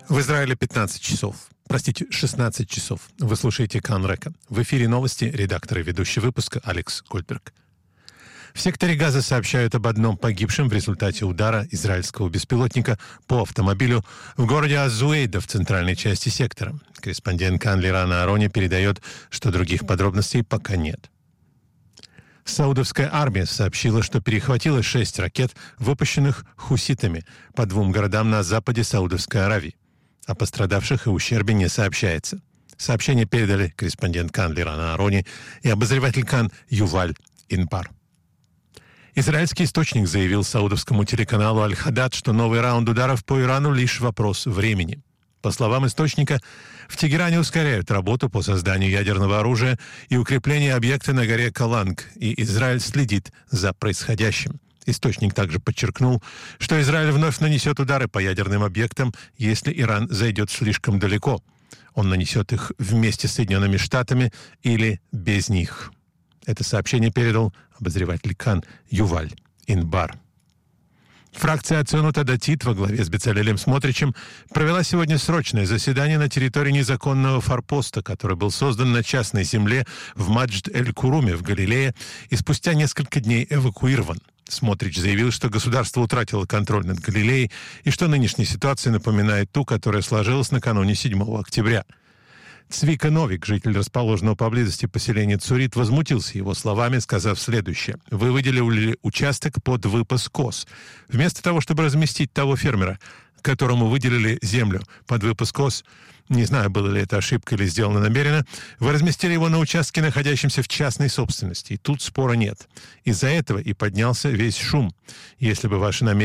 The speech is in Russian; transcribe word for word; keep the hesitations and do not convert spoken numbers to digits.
В Израиле пятнадцать часов. Простите, шестнадцать часов. Вы слушаете Кан Река. В эфире новости, редактор и ведущий выпуска Алекс Гольдберг. В секторе Газа сообщают об одном погибшем в результате удара израильского беспилотника по автомобилю в городе Азуэйда в центральной части сектора. Корреспондент Кан Лирана Арони передает, что других подробностей пока нет. Саудовская армия сообщила, что перехватила шесть ракет, выпущенных хуситами по двум городам на западе Саудовской Аравии. О пострадавших и ущербе не сообщается. Сообщение передали корреспондент Кан Лирана Арони и обозреватель Кан Юваль Инпар. Израильский источник заявил саудовскому телеканалу Аль-Хадад, что новый раунд ударов по Ирану лишь вопрос времени. По словам источника, в Тегеране ускоряют работу по созданию ядерного оружия и укреплению объекта на горе Каланг, и Израиль следит за происходящим. Источник также подчеркнул, что Израиль вновь нанесет удары по ядерным объектам, если Иран зайдет слишком далеко. Он нанесет их вместе с Соединенными Штатами или без них. Это сообщение передал обозреватель Кан Юваль Инбар. Фракция Ацонут Адатит во главе с Бецалелем Смотричем провела сегодня срочное заседание на территории незаконного форпоста, который был создан на частной земле в Маджд-эль-Куруме в Галилее и спустя несколько дней эвакуирован. Смотрич заявил, что государство утратило контроль над Галилеей и что нынешняя ситуация напоминает ту, которая сложилась накануне седьмого октября. Цвика Новик, житель расположенного поблизости поселения Цурит, возмутился его словами, сказав следующее. «Вы выделили участок под выпас коз. Вместо того, чтобы разместить того фермера, которому выделили землю под выпас коз, не знаю, было ли это ошибка или сделано намеренно, вы разместили его на участке, находящемся в частной собственности. И тут спора нет. Из-за этого и поднялся весь шум. Если бы ваши намерения